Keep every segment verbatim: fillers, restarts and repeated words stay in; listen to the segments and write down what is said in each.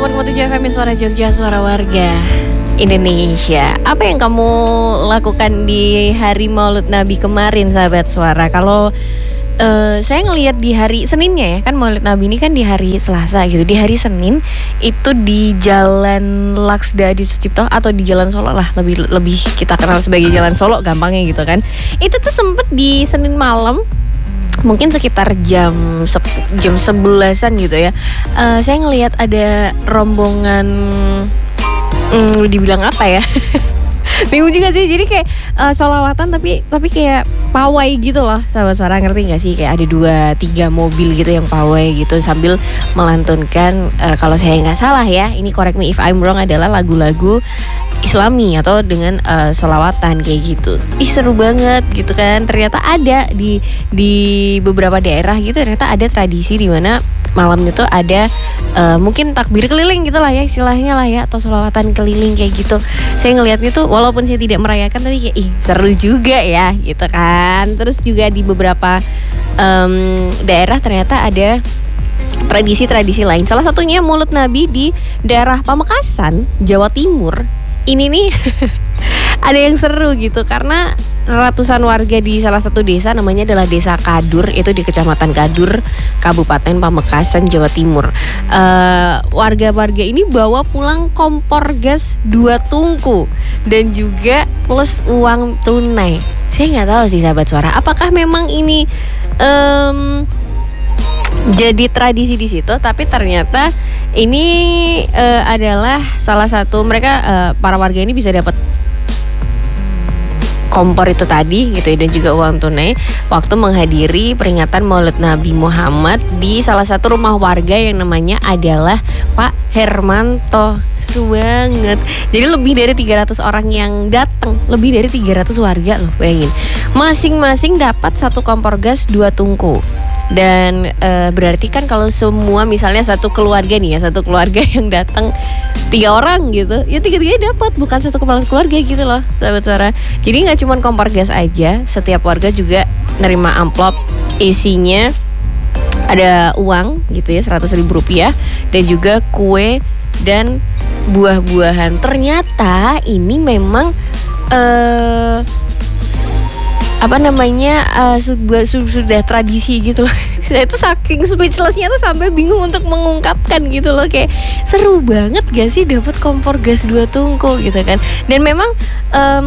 seratus koma tujuh F M Suara Jogja, Suara Warga Indonesia. Apa yang kamu lakukan di hari Maulid Nabi kemarin, sahabat Suara? Kalau uh, saya ngelihat di hari Seninnya ya, kan Maulid Nabi ini kan di hari Selasa gitu. Di hari Senin itu di Jalan Laksda Adi Sucipto atau di Jalan Solo lah, lebih lebih kita kenal sebagai Jalan Solo gampangnya gitu kan. Itu tuh sempet di Senin malam, mungkin sekitar jam jam sebelasan gitu ya. Uh, saya ngelihat ada rombongan, hmm, dibilang apa ya? Bingung juga sih. Jadi kayak uh, sholawatan tapi tapi kayak pawai gitu loh, sahabat Suara, ngerti nggak sih? Kayak ada dua tiga mobil gitu yang pawai gitu sambil melantunkan, uh, kalau saya nggak salah ya, ini correct me if I'm wrong, adalah lagu-lagu Islami atau dengan uh, selawatan kayak gitu. Ih, seru banget gitu kan. Ternyata ada di di beberapa daerah gitu, ternyata ada tradisi di mana malamnya tuh ada uh, mungkin takbir keliling gitu lah ya istilahnya lah ya, atau selawatan keliling kayak gitu. Saya ngelihatnya tuh walaupun saya tidak merayakan tapi kayak ih seru juga ya gitu kan. Terus juga di beberapa um, daerah ternyata ada tradisi-tradisi lain. Salah satunya Maulid Nabi di daerah Pamekasan, Jawa Timur. Ini nih ada yang seru gitu karena ratusan warga di salah satu desa, namanya adalah Desa Kadur, itu di Kecamatan Kadur, Kabupaten Pamekasan, Jawa Timur. Uh, warga-warga ini bawa pulang kompor gas dua tungku dan juga plus uang tunai. Saya nggak tahu sih, sahabat Suara, apakah memang ini um, jadi tradisi di situ, tapi ternyata ini uh, adalah salah satu mereka, uh, para warga ini bisa dapat kompor itu tadi gitu ya, dan juga uang tunai waktu menghadiri peringatan Maulid Nabi Muhammad di salah satu rumah warga yang namanya adalah Pak Hermanto. Seru banget. Jadi lebih dari tiga ratus orang yang datang, lebih dari tiga ratus warga loh, bayangin. Masing-masing dapat satu kompor gas dua tungku. Dan e, berarti kan kalau semua misalnya satu keluarga nih ya, satu keluarga yang datang tiga orang gitu, ya tiga-tiganya dapat, bukan satu kepala keluarga gitu loh, sahabat Suara. Jadi nggak cuma kompor gas aja, setiap warga juga nerima amplop isinya ada uang gitu ya, seratus ribu rupiah, dan juga kue dan buah-buahan. Ternyata ini memang eh apa namanya uh, sudah, sudah tradisi gitu loh. Saya tuh saking speechlessnya tuh sampai bingung untuk mengungkapkan gitu loh. Kayak seru banget gak sih dapat kompor gas dua tungku gitu kan. Dan memang um,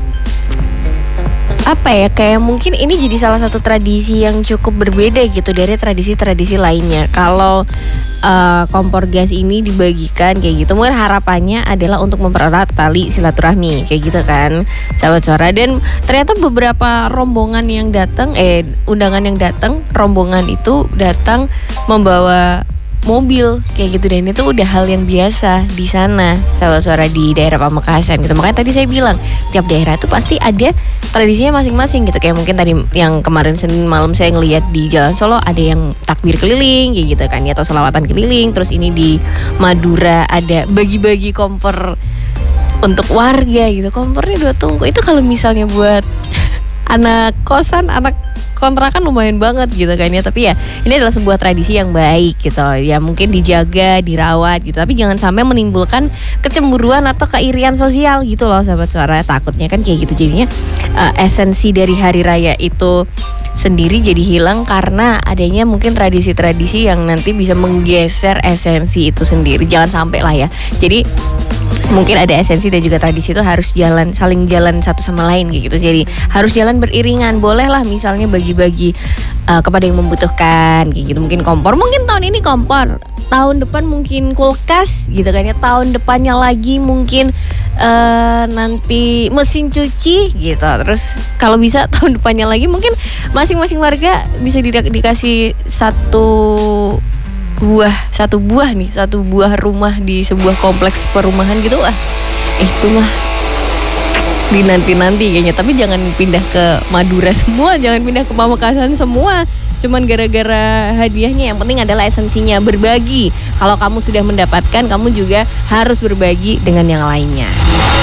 apa ya, kayak mungkin ini jadi salah satu tradisi yang cukup berbeda gitu dari tradisi-tradisi lainnya. Kalau uh, kompor gas ini dibagikan kayak gitu, mungkin harapannya adalah untuk mempererat tali silaturahmi kayak gitu kan, sahabat Suara. Dan ternyata beberapa rombongan yang datang, eh undangan yang datang, rombongan itu datang membawa mobil kayak gitu, dan itu udah hal yang biasa di sana, sahabat Suara, di daerah Pamekasan gitu. Makanya tadi saya bilang tiap daerah itu pasti ada tradisinya masing-masing gitu. Kayak mungkin tadi yang kemarin Senin malam saya ngelihat di Jalan Solo ada yang takbir keliling kayak gitu kan ya, atau selawatan keliling. Terus ini di Madura ada bagi-bagi kompor untuk warga gitu. Kompornya dua tungku. Itu kalau misalnya buat anak kosan, anak kontrakan lumayan banget gitu kan ya. Tapi ya ini adalah sebuah tradisi yang baik gitu ya, mungkin dijaga, dirawat gitu, tapi jangan sampai menimbulkan kecemburuan atau keirian sosial gitu loh, sahabat Suara. Takutnya kan kayak gitu jadinya uh, esensi dari hari raya itu sendiri jadi hilang karena adanya mungkin tradisi-tradisi yang nanti bisa menggeser esensi itu sendiri. Jangan sampai lah ya. Jadi mungkin ada esensi dan juga tradisi itu harus jalan, saling jalan satu sama lain kayak gitu. Jadi harus jalan beriringan. Boleh lah misalnya bagi-bagi uh, kepada yang membutuhkan kayak gitu. Mungkin kompor, mungkin tahun ini kompor, tahun depan mungkin kulkas gitu kan ya. Tahun depannya lagi mungkin uh, nanti mesin cuci gitu. Terus kalau bisa tahun depannya lagi mungkin masing-masing warga bisa di- dikasih satu buah satu buah nih satu buah rumah di sebuah kompleks perumahan gitu lah. Eh, itu mah di nanti-nanti kayaknya. Tapi jangan pindah ke Madura semua, jangan pindah ke Pamekasan semua cuman gara-gara hadiahnya. Yang penting adalah esensinya, berbagi. Kalau kamu sudah mendapatkan, kamu juga harus berbagi dengan yang lainnya.